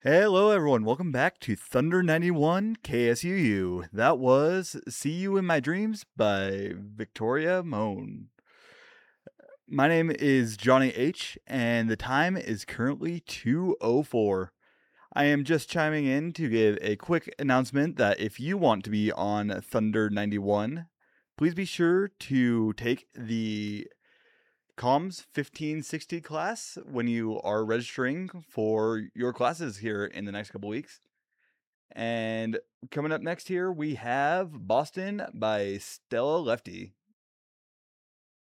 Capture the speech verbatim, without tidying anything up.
Hello, everyone. Welcome back to Thunder ninety-one K S U U. That was See You in My Dreams by Victoria Moan. My name is Johnny H, and the time is currently two oh four. I am just chiming in to give a quick announcement that if you want to be on Thunder ninety-one, please be sure to take the Comms fifteen sixty class when you are registering for your classes here in the next couple weeks. And coming up next here, we have Boston by Stella Lefty.